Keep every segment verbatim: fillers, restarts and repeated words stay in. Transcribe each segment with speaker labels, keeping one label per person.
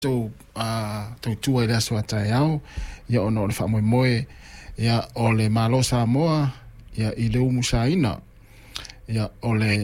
Speaker 1: to a to tua le so tai au ia ono le fa mo moe ia ole malo Samoa ia i le umusaina ia ole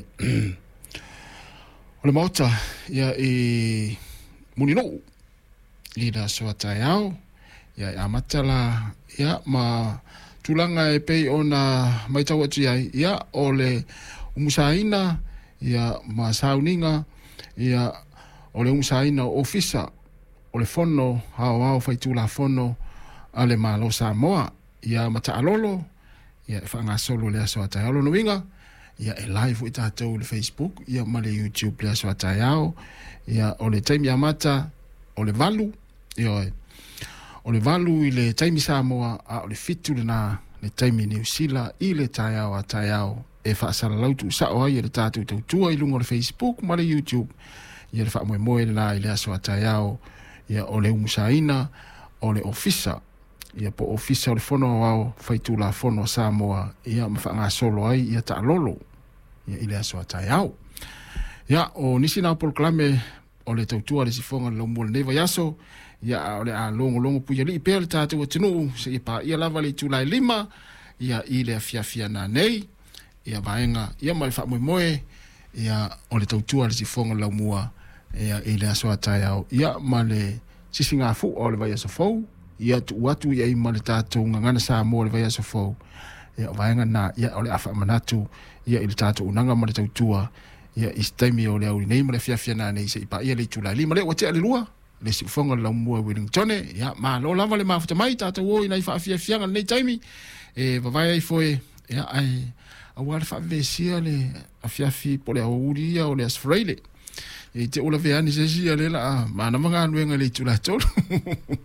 Speaker 1: ole mota ia i munino i le so tai au ia amatala ia ma tulanga e pei ona mai tau atu ai ia ole umusaina ia ma sauninga ia ole umusaina ofisa o le fono hao hao faitu la fono ale malo Samoa ia mata alolo ia whanga solo le aso atai alo nuinga ia e live i tātou le Facebook ia ma le YouTube le aso atai ao ia o le taimi amata o le valu ia o le valu i le taimi Samoa a o le fitu le na le taimi New Zealand i le tai ao atai ao e whaasara lautu sao ai le tātou tautua i lungo le Facebook ma le YouTube ia le wha moe moe la i le aso atai ao ia o le umusaina o le ofisa ia po ofisa o le fono au faitu la fono Samoa ia mawhanga solo ai ia ta lolo ia i le aso atai au ia o nisi na proklame o le tautua le sifonga le umu le neva yaso ia o le a longo longo puia li pēr le tātou atinu se ia pa ia lava le tulai lima ia i le afiafia na nei ia vaenga ia ma le wha moe moe ia o le tautua le sifonga le umua ia i le aso atai au ia ma le sisinga fu o le vai aso fau ia tu watu ia i ma le tātou ngangana Samoa le vai aso fau ia vaenga na ia o le afa manatu ia i le tātou unanga ma le tautua ia i staimi o le au nei ma le fiafia na nei se ipa ia le tula li ma le wate ale lua le sifonga la mua Wellington ia ma lo lava le mafuta mai tātou o i nai fa fiafia nei taimi e vavai ai foi ia ai a wale fa vesia le afiafi po le auri o le asfreile e te ola veani se sia le la ma na manga nuenga le tula tolu